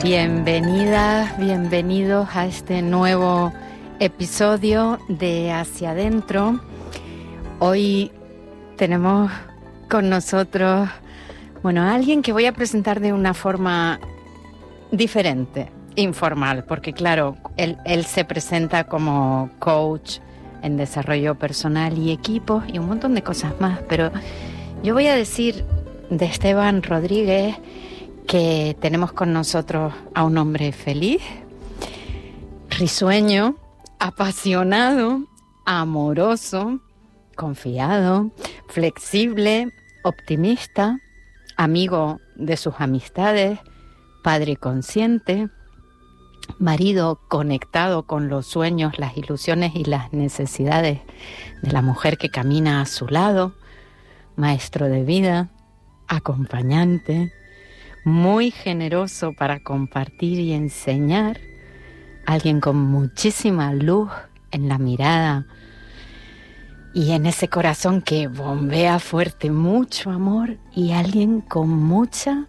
Bienvenidas, bienvenidos a este nuevo episodio de Hacia Adentro. Hoy tenemos con nosotros, a alguien que voy a presentar de una forma diferente, informal, porque claro, él se presenta como coach en desarrollo personal y equipos y un montón de cosas más, pero yo voy a decir de Esteban Rodríguez que tenemos con nosotros a un hombre feliz, risueño, apasionado, amoroso, confiado, flexible, optimista, amigo de sus amistades, padre consciente, marido conectado con los sueños, las ilusiones y las necesidades de la mujer que camina a su lado, maestro de vida, acompañante, muy generoso para compartir y enseñar, alguien con muchísima luz en la mirada y en ese corazón que bombea fuerte mucho amor, y alguien con mucha